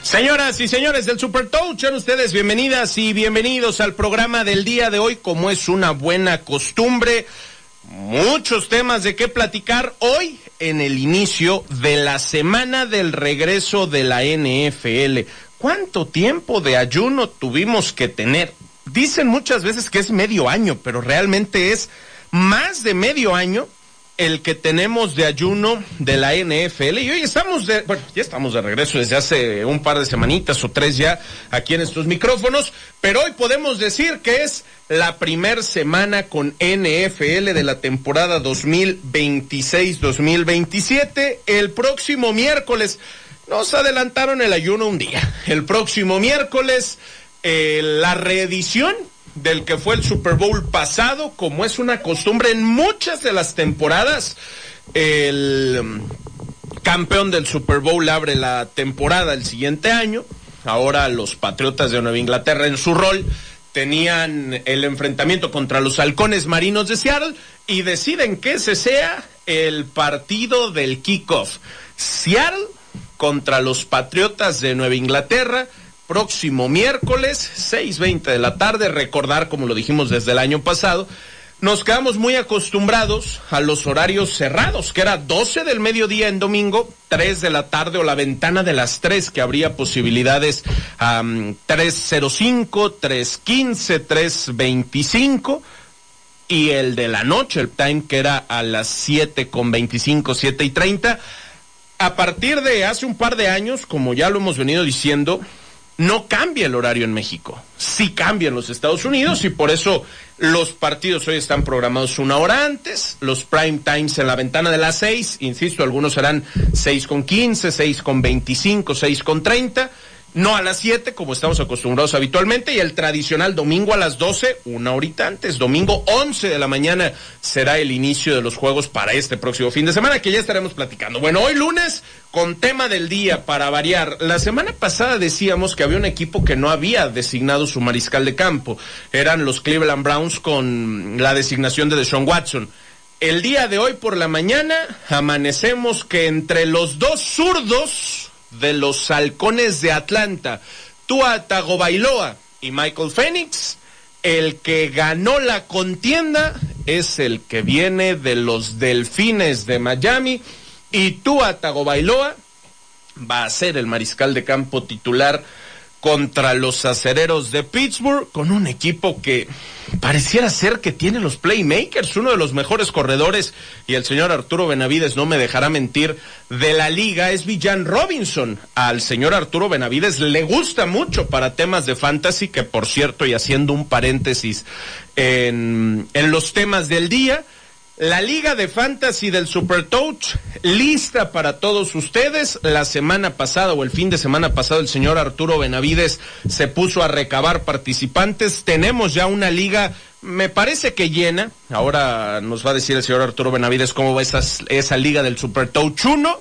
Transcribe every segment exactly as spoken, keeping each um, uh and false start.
Señoras y señores del Super Touch, sean ustedes bienvenidas y bienvenidos al programa del día de hoy, como es una buena costumbre. Muchos temas de qué platicar hoy en el inicio de la semana del regreso de la N F L. ¿Cuánto tiempo de ayuno tuvimos que tener? Dicen muchas veces que es medio año, pero realmente es más de medio año el que tenemos de ayuno de la N F L. Y hoy estamos de, bueno, ya estamos de regreso desde hace un par de semanitas o tres ya aquí en estos micrófonos, pero hoy podemos decir que es la primer semana con N F L de la temporada dos mil veintiséis dos mil veintisiete. El próximo miércoles nos adelantaron el ayuno un día. El próximo miércoles, eh, la reedición del que fue el Super Bowl pasado, como es una costumbre en muchas de las temporadas. El campeón del Super Bowl abre la temporada el siguiente año. Ahora los Patriotas de Nueva Inglaterra, en su rol, tenían el enfrentamiento contra los Halcones Marinos de Seattle y deciden que ese sea el partido del kickoff. Seattle contra los Patriotas de Nueva Inglaterra, próximo miércoles, seis veinte de la tarde. Recordar, como lo dijimos desde el año pasado, nos quedamos muy acostumbrados a los horarios cerrados, que era doce del mediodía en domingo, tres de la tarde o la ventana de las tres, que habría posibilidades a um, tres cero cinco, tres quince, tres veinticinco, y el de la noche, el time, que era a las siete con veinticinco, siete y treinta. A partir de hace un par de años, como ya lo hemos venido diciendo, no cambia el horario en México, sí cambia en los Estados Unidos, y por eso los partidos hoy están programados una hora antes, los prime times en la ventana de las seis, insisto, algunos serán seis con quince, seis con veinticinco, seis con treinta, no a las siete como estamos acostumbrados habitualmente, y el tradicional domingo a las doce, una horita antes, domingo once de la mañana será el inicio de los juegos para este próximo fin de semana, que ya estaremos platicando. Bueno, hoy lunes, con tema del día para variar. La semana pasada decíamos que había un equipo que no había designado su mariscal de campo, eran los Cleveland Browns con la designación de Deshaun Watson. El día de hoy por la mañana amanecemos que entre los dos zurdos de los Halcones de Atlanta, Tua Tagovailoa y Michael Penix, el que ganó la contienda es el que viene de los Delfines de Miami, y Tua Tagovailoa va a ser el mariscal de campo titular contra los Acereros de Pittsburgh, con un equipo que pareciera ser que tiene los playmakers, uno de los mejores corredores, y el señor Arturo Benavides no me dejará mentir, de la liga, es Villan Robinson. Al señor Arturo Benavides le gusta mucho para temas de fantasy, que por cierto, y haciendo un paréntesis en, en los temas del día, la Liga de Fantasy del Super Touch lista para todos ustedes. La semana pasada o el fin de semana pasado el señor Arturo Benavides se puso a recabar participantes. Tenemos ya una liga, me parece que llena. Ahora nos va a decir el señor Arturo Benavides cómo va esa, esa liga del Super Touch uno.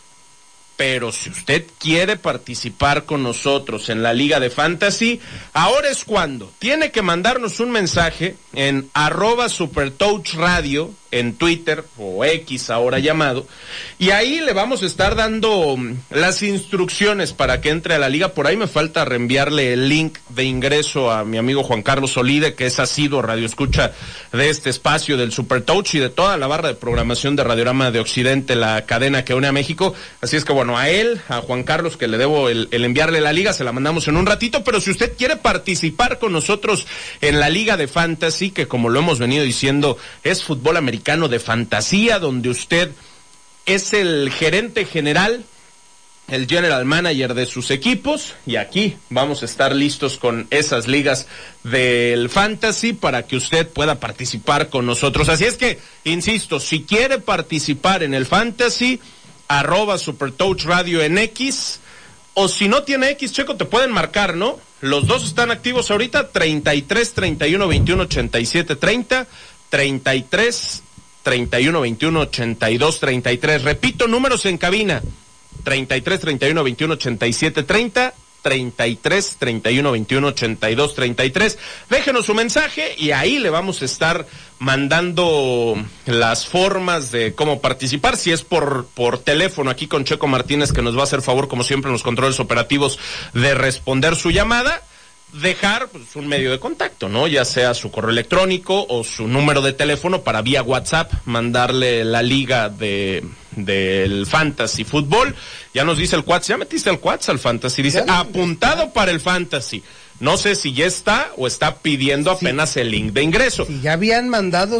Pero si usted quiere participar con nosotros en la Liga de Fantasy, ahora es cuando. Tiene que mandarnos un mensaje en arroba Supertouch Radio, en Twitter o X ahora llamado, y ahí le vamos a estar dando las instrucciones para que entre a la liga. Por ahí me falta reenviarle el link de ingreso a mi amigo Juan Carlos Olide, que es asiduo radioescucha de este espacio del Super Touch y de toda la barra de programación de Radiorama de Occidente, la cadena que une a México. Así es que bueno, a él, a Juan Carlos, que le debo el, el enviarle la liga, se la mandamos en un ratito. Pero si usted quiere participar con nosotros en la Liga de Fantasy, que como lo hemos venido diciendo, es fútbol americano de fantasía, donde usted es el gerente general, el general manager de sus equipos, y aquí vamos a estar listos con esas ligas del fantasy para que usted pueda participar con nosotros. Así es que, insisto, si quiere participar en el fantasy, arroba Supertouch Radio en X, o si no tiene X, Checo, te pueden marcar, ¿no? Los dos están activos ahorita, treinta y tres, treinta y uno, veintiuno, ochenta y siete, treinta, treinta y tres, treinta y uno, veintiuno, ochenta y dos, treinta y tres. Repito, números en cabina, treinta y tres, treinta y uno, veintiuno, ochenta y siete, treinta, treinta y tres, treinta y uno, veintiuno, ochenta y dos, treinta y tres. Déjenos su mensaje y ahí le vamos a estar mandando las formas de cómo participar. Si es por, por teléfono, aquí con Checo Martínez, que nos va a hacer favor, como siempre, en los controles operativos, de responder su llamada. Dejar pues, un medio de contacto, ¿no? Ya sea su correo electrónico o su número de teléfono para vía WhatsApp mandarle la liga de del Fantasy Fútbol. Ya nos dice el WhatsApp, ya metiste el WhatsApp al Fantasy, dice apuntado para el Fantasy. No sé si ya está o está pidiendo apenas sí. el link de ingreso. Si ya habían mandado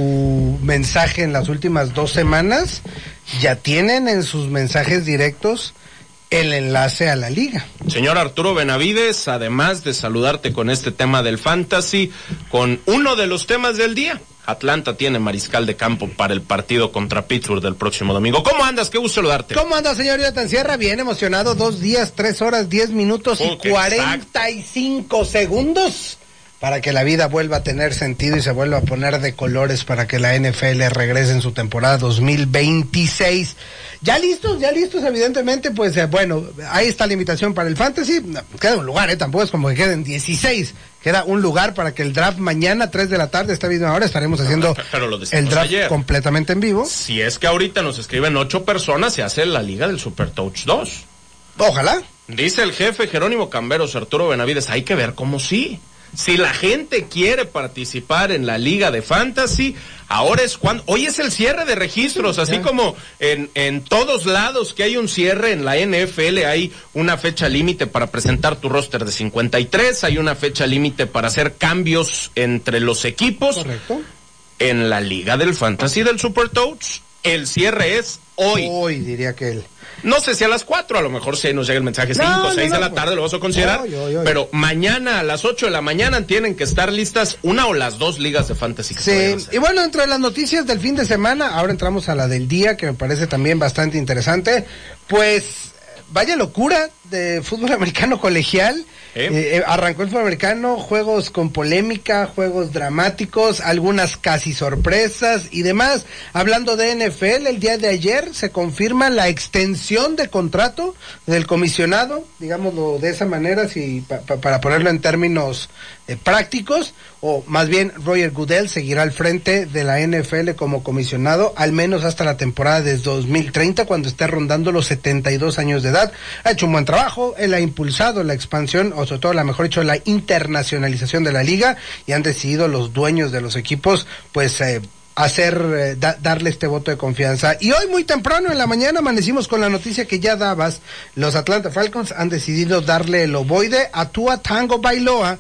su mensaje en las últimas dos semanas, ya tienen en sus mensajes directos el enlace a la liga. Señor Arturo Benavides, además de saludarte con este tema del fantasy, con uno de los temas del día. Atlanta tiene mariscal de campo para el partido contra Pittsburgh del próximo domingo. ¿Cómo andas? Qué gusto saludarte. ¿Cómo andas, señor Jonathan Sierra? Bien emocionado, dos días, tres horas, diez minutos oh, y cuarenta y cinco exacto. segundos para que la vida vuelva a tener sentido y se vuelva a poner de colores para que la N F L regrese en su temporada dos mil veintiséis. Ya listos, ya listos, evidentemente, pues eh, bueno, ahí está la invitación para el Fantasy. Queda un lugar, eh, tampoco es como que queden dieciséis. Queda un lugar para que el draft mañana, tres de la tarde, esta misma hora, estaremos haciendo pero, pero lo el draft ayer. completamente en vivo. Si es que ahorita nos escriben ocho personas, se hace la liga del Super Touch dos. Ojalá. Dice el jefe Jerónimo Camberos, Arturo Benavides, hay que ver cómo sí. Si la gente quiere participar en la liga de fantasy, ahora es cuando, hoy es el cierre de registros, sí, así como en, en todos lados que hay un cierre en la N F L, hay una fecha límite para presentar tu roster de cincuenta y tres, hay una fecha límite para hacer cambios entre los equipos. Correcto. En la liga del fantasy del Super Touch, el cierre es hoy. Hoy, diría que él. No sé si a las cuatro, a lo mejor si nos llega el mensaje cinco o seis de la tarde, pues, lo vamos a considerar, oy, oy, oy. Pero mañana a las ocho de la mañana tienen que estar listas una o las dos ligas de fantasy. Que sí, y bueno, entre las noticias del fin de semana, ahora entramos a la del día, que me parece también bastante interesante, pues vaya locura de fútbol americano colegial. ¿Eh? Eh, arrancó el fútbol americano, juegos con polémica, juegos dramáticos, algunas casi sorpresas y demás. Hablando de N F L, el día de ayer se confirma la extensión de contrato del comisionado, digámoslo de esa manera, si pa, pa, para ponerlo en términos eh, prácticos, o más bien Roger Goodell seguirá al frente de la N F L como comisionado, al menos hasta la temporada de dos mil treinta, cuando esté rondando los setenta y dos años de edad. Ha hecho un buen trabajo, él ha impulsado la expansión, o sobre todo, la mejor dicho, la internacionalización de la liga, y han decidido los dueños de los equipos, pues, eh, hacer, eh, da, darle este voto de confianza. Y hoy muy temprano en la mañana amanecimos con la noticia que ya dabas, los Atlanta Falcons han decidido darle el ovoide a Tua Tagovailoa,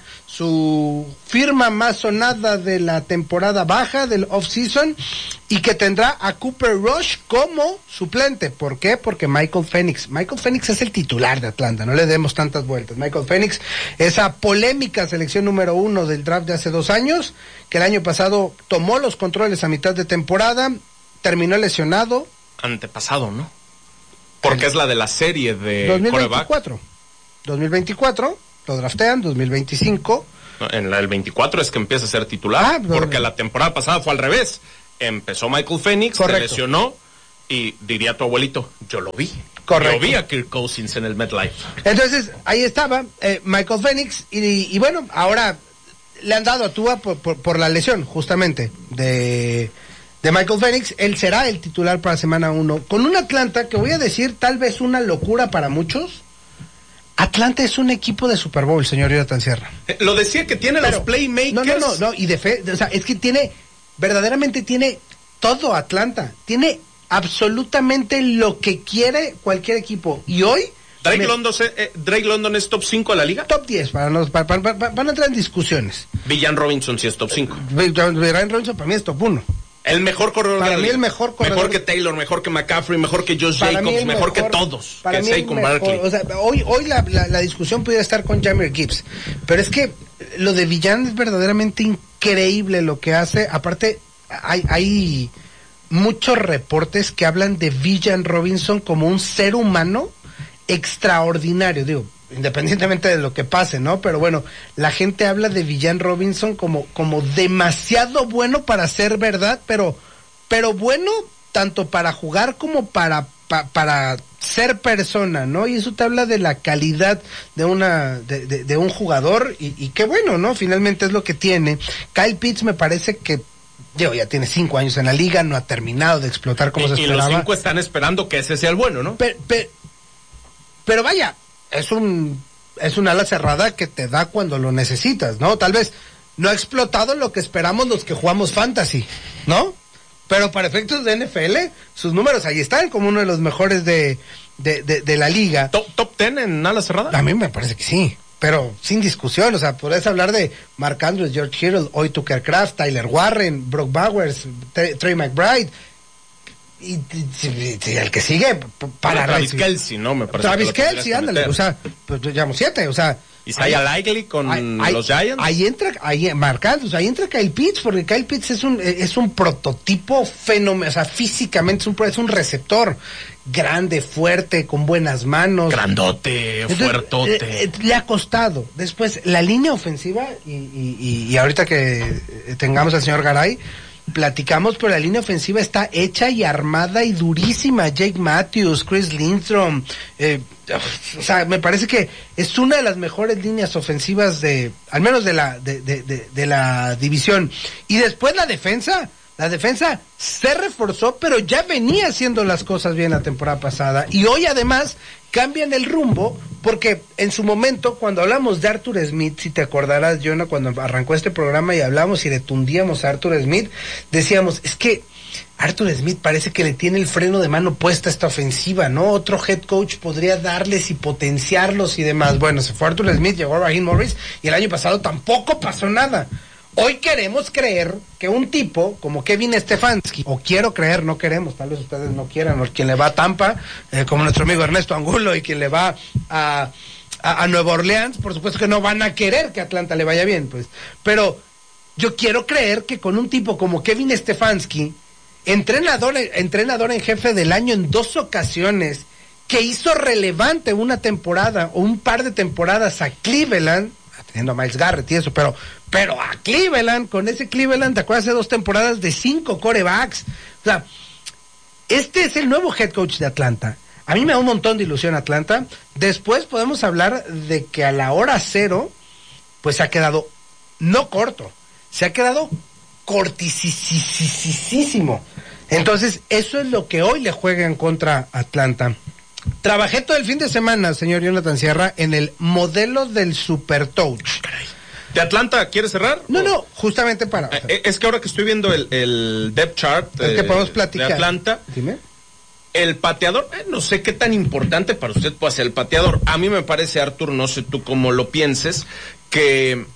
su firma más sonada de la temporada baja, del off-season, y que tendrá a Cooper Rush como suplente. ¿Por qué? Porque Michael Penix, Michael Penix es el titular de Atlanta, no le demos tantas vueltas. Michael Penix, esa polémica selección número uno del draft de hace dos años, que el año pasado tomó los controles a mitad de temporada, terminó lesionado. Antepasado, ¿no? Porque el, es la de la serie de dos mil veinticuatro. dos mil veinticuatro, lo draftean, dos mil veinticinco. No, en la del veinticuatro es que empieza a ser titular, ah, porque la temporada pasada fue al revés. Empezó Michael Penix, se lesionó, y diría tu abuelito, yo lo vi. Correcto. Yo vi a Kirk Cousins en el MetLife. Entonces, ahí estaba eh, Michael Penix, y, y bueno, ahora le han dado a Tua por, por, por la lesión, justamente, de, de Michael Penix. Él será el titular para semana uno, con un Atlanta que voy a decir, tal vez una locura para muchos. Atlanta es un equipo de Super Bowl, señor Jonathan Sierra. Eh, lo decía que tiene Pero, los playmakers. No, no, no, no, y de fe, o sea, es que tiene, verdaderamente tiene todo Atlanta. Tiene absolutamente lo que quiere cualquier equipo. Y hoy... Drake, me, London, eh, Drake London es top cinco de la liga. Top diez, para nos, para, para, para, van a entrar en discusiones. Villan Robinson sí es top cinco. Villan Robinson para mí es top uno. El mejor corredor para de la mí liga. el mejor corredor. Mejor que Taylor, mejor que McCaffrey, mejor que Josh Jacobs, mejor, mejor que todos. Para que mí el mejor, o sea, hoy, hoy la, la, la discusión pudiera estar con Jahmyr Gibbs, pero es que lo de Villan es verdaderamente increíble lo que hace. Aparte, hay, hay muchos reportes que hablan de Villan Robinson como un ser humano extraordinario, digo, independientemente de lo que pase, ¿no? Pero bueno, la gente habla de Villan Robinson como, como demasiado bueno para ser verdad, pero, pero bueno tanto para jugar como para pa, para ser persona, ¿no? Y eso te habla de la calidad de una de, de, de un jugador y, y qué bueno, ¿no? Finalmente es lo que tiene. Kyle Pitts me parece que Digo, ya tiene cinco años en la liga, no ha terminado de explotar como y, se esperaba. Y los cinco están esperando que ese sea el bueno, ¿no? Pero, pero, pero vaya, es un es un ala cerrada que te da cuando lo necesitas, ¿no? Tal vez no ha explotado lo que esperamos los que jugamos fantasy, ¿no? Pero para efectos de N F L, sus números ahí están como uno de los mejores de, de, de, de la liga. ¿Top, top ten en ala cerrada? A mí me parece que sí. Pero sin discusión, o sea, podés hablar de Mark Andrews, George Kittle, hoy Tucker Kraft, Tyler Warren, Brock Bowers, Trey McBride, y, y, y el que sigue para Travis Kelce, ¿no? Me parece Travis Kelce, ándale, o sea, pues llevamos siete, o sea. Isaiah Likely con ahí, los Giants. Ahí entra, ahí Mark Andrews, ahí entra Kyle Pitts, porque Kyle Pitts es un, es un prototipo fenomenal, o sea, físicamente es un, es un receptor grande, fuerte, con buenas manos. Grandote, Entonces, fuertote. Eh, eh, le ha costado. Después, la línea ofensiva, y, y, y ahorita que tengamos al señor Garay, platicamos, pero la línea ofensiva está hecha y armada y durísima. Jake Matthews, Chris Lindstrom, eh, o sea, me parece que es una de las mejores líneas ofensivas de, al menos de la, de, de, de, de la división. Y después la defensa, la defensa se reforzó, pero ya venía haciendo las cosas bien la temporada pasada. Y hoy además cambian el rumbo, porque en su momento, cuando hablamos de Arthur Smith, si te acordarás, Jonah, cuando arrancó este programa y hablamos y le tundíamos a Arthur Smith, decíamos, es que Arthur Smith parece que le tiene el freno de mano puesta a esta ofensiva, ¿no? Otro head coach podría darles y potenciarlos y demás. Bueno, se fue Arthur Smith, llegó Raheem Morris y el año pasado tampoco pasó nada. Hoy queremos creer que un tipo como Kevin Stefanski, o quiero creer, no queremos, tal vez ustedes no quieran, o quien le va a Tampa, eh, como nuestro amigo Ernesto Angulo, y quien le va a, a, a Nueva Orleans, por supuesto que no van a querer que Atlanta le vaya bien, pues. Pero yo quiero creer que con un tipo como Kevin Stefanski, entrenador, entrenador en jefe del año en dos ocasiones, que hizo relevante una temporada o un par de temporadas a Cleveland, teniendo a Myles Garrett y eso, pero, pero a Cleveland, con ese Cleveland, ¿te acuerdas? Hace dos temporadas de cinco quarterbacks. O sea, este es el nuevo head coach de Atlanta. A mí me da un montón de ilusión Atlanta. Después podemos hablar de que a la hora cero, pues se ha quedado, no corto, se ha quedado cortisísimo. Entonces, eso es lo que hoy le juega en contra a Atlanta. Trabajé todo el fin de semana, señor Jonathan Sierra, en el modelo del Super Touch. ¿De Atlanta quieres cerrar? No, no, justamente para... Eh, o sea, es que ahora que estoy viendo el, el depth chart es que podemos platicar de Atlanta, dime. El pateador, eh, no sé qué tan importante para usted puede ser el pateador. A mí me parece, Artur, no sé tú cómo lo pienses, que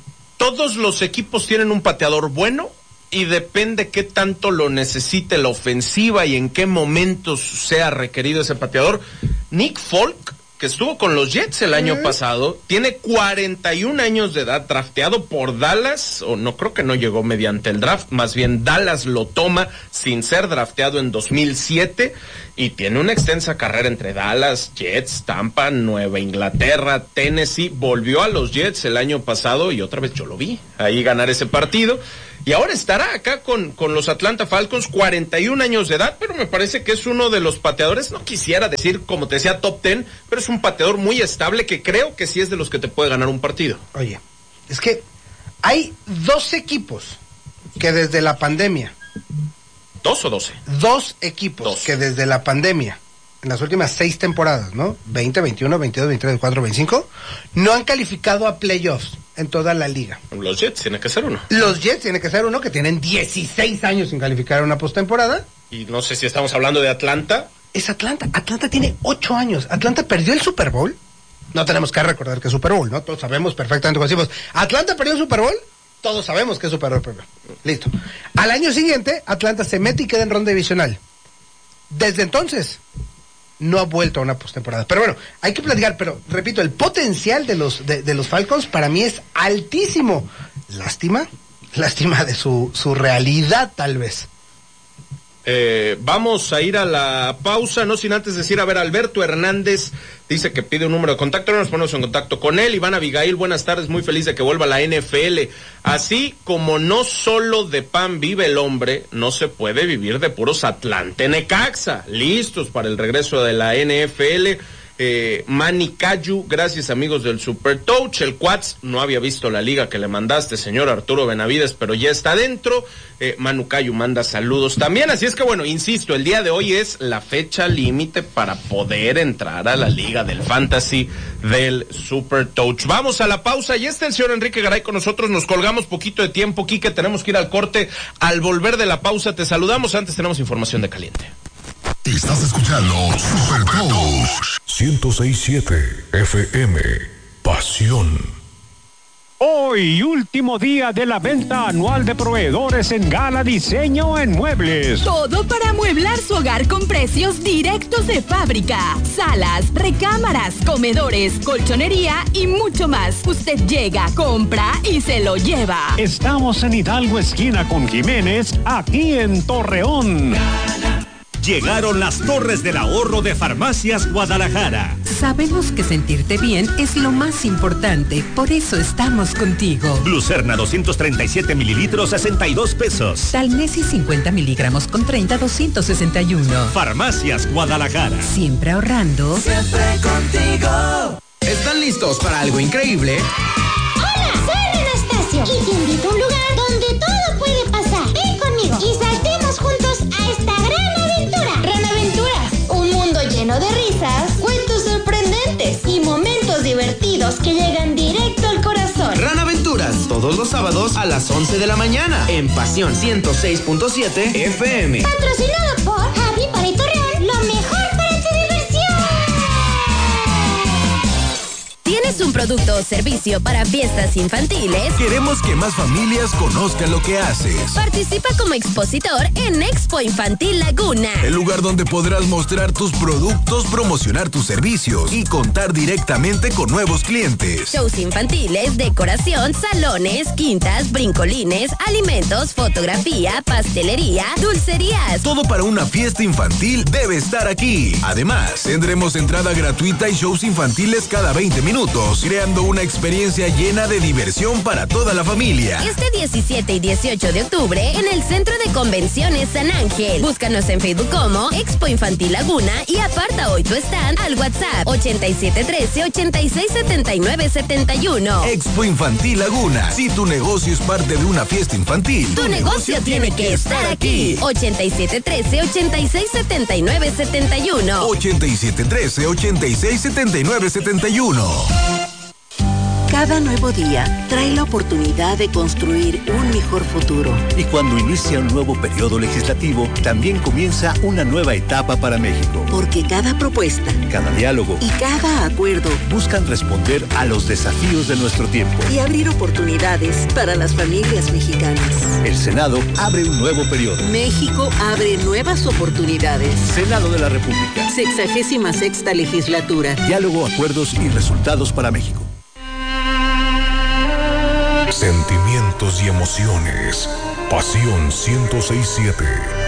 todos los equipos tienen un pateador bueno, y depende qué tanto lo necesite la ofensiva y en qué momentos sea requerido ese pateador. Nick Folk, que estuvo con los Jets el año uh-huh. pasado, tiene cuarenta y un años de edad, drafteado por Dallas, o no creo que no llegó mediante el draft, más bien Dallas lo toma sin ser drafteado en dos mil siete, y tiene una extensa carrera entre Dallas, Jets, Tampa, Nueva Inglaterra, Tennessee. Volvió a los Jets el año pasado y otra vez yo lo vi ahí ganar ese partido. Y ahora estará acá con, con los Atlanta Falcons, cuarenta y un años de edad, pero me parece que es uno de los pateadores, no quisiera decir, como te decía, top ten, pero es un pateador muy estable que creo que sí es de los que te puede ganar un partido. Oye, es que hay dos equipos que desde la pandemia... ¿Dos o doce? Dos equipos dos. que desde la pandemia, en las últimas seis temporadas, ¿no? veinte, veintiuno, veintidós, veintitrés, veinticuatro, veinticinco, no han calificado a playoffs en toda la liga. Los Jets tiene que ser uno. Los Jets tiene que ser uno, que tienen dieciséis años sin calificar a una postemporada. Y no sé si estamos hablando de Atlanta. Es Atlanta. Atlanta tiene ocho años. Atlanta perdió el Super Bowl. No tenemos que recordar que es Super Bowl, ¿no? Todos sabemos perfectamente cuando decimos, Atlanta perdió el Super Bowl, todos sabemos que es Super Bowl. Listo. Al año siguiente, Atlanta se mete y queda en ronda divisional. Desde entonces, no ha vuelto a una postemporada. Pero bueno, hay que platicar, pero repito, el potencial de los de, de los Falcons para mí es altísimo. Lástima, lástima de su, su realidad tal vez. Eh, vamos a ir a la pausa, no sin antes decir, a ver, Alberto Hernández dice que pide un número de contacto, no nos ponemos en contacto con él. Iván Abigail, buenas tardes, muy feliz de que vuelva a la N F L. Así como no solo de pan vive el hombre, no se puede vivir de puros Atlante Necaxa. Listos para el regreso de la N F L. Eh, Manny Cayu, gracias amigos del Super Touch. El Quats no había visto la liga que le mandaste, señor Arturo Benavides, pero ya está dentro. eh, Manu Cayu manda saludos también, así es que bueno, insisto, el día de hoy es la fecha límite para poder entrar a la liga del Fantasy del Super Touch. Vamos a la pausa, y está el señor Enrique Garay con nosotros, nos colgamos poquito de tiempo, Quique, tenemos que ir al corte. Al volver de la pausa te saludamos, antes tenemos información de caliente. Estás escuchando Super Touch ciento seis punto siete F M. Pasión. Hoy, último día de la venta anual de proveedores en Gala Diseño en Muebles. Todo para amueblar su hogar con precios directos de fábrica. Salas, recámaras, comedores, colchonería y mucho más. Usted llega, compra y se lo lleva. Estamos en Hidalgo, esquina con Jiménez, aquí en Torreón. Llegaron las Torres del Ahorro de Farmacias Guadalajara. Sabemos que sentirte bien es lo más importante, por eso estamos contigo. Glucerna doscientos treinta y siete mililitros, sesenta y dos pesos. Talnesi cincuenta miligramos con treinta, doscientos sesenta y uno. Farmacias Guadalajara. Siempre ahorrando. Siempre contigo. ¿Están listos para algo increíble? Hola, soy Anastasio y te invito a un lugar donde todo puede pasar. Ven conmigo y saltemos juntos a esta gran aventura. Gran Aventuras, un mundo lleno de risas, cuentos sorprendentes y momentos divertidos que llegan directo al corazón. Gran Aventuras, todos los sábados a las once de la mañana en Pasión ciento seis punto siete F M. Patrocinado por Happy para Torreón, lo mejor para tu diversión. ¿Tienes un producto o servicio para fiestas infantiles? Queremos que más familias conozcan lo que haces. Participa como expositor en Expo Infantil Laguna. El lugar donde podrás mostrar tus productos, promocionar tus servicios y contar directamente con nuevos clientes. Shows infantiles, decoración, salones, quintas, brincolines, alimentos, fotografía, pastelería, dulcerías. Todo para una fiesta infantil debe estar aquí. Además, tendremos entrada gratuita y shows infantiles cada veinte minutos, creando una experiencia llena de diversión para toda la familia. Este diecisiete y dieciocho de octubre en el Centro de Convenciones San Ángel. Búscanos en Facebook como Expo Infantil Laguna y aparta hoy tu stand al WhatsApp ochenta y siete trece, ochenta y seis setenta y nueve setenta y uno. Expo Infantil Laguna. Si tu negocio es parte de una fiesta infantil, tu, tu negocio, negocio tiene que estar aquí. ochenta y siete trece, ochenta y seis setenta y nueve setenta y uno. ochenta y siete trece, ochenta y seis setenta y nueve setenta y uno. Cada nuevo día trae la oportunidad de construir un mejor futuro. Y cuando inicia un nuevo periodo legislativo, también comienza una nueva etapa para México. Porque cada propuesta, cada diálogo y cada acuerdo buscan responder a los desafíos de nuestro tiempo y abrir oportunidades para las familias mexicanas. El Senado abre un nuevo periodo. México abre nuevas oportunidades. Senado de la República. Sexagésima sexta legislatura. Diálogo, acuerdos y resultados para México. Sentimientos y emociones. Pasión ciento seis punto siete.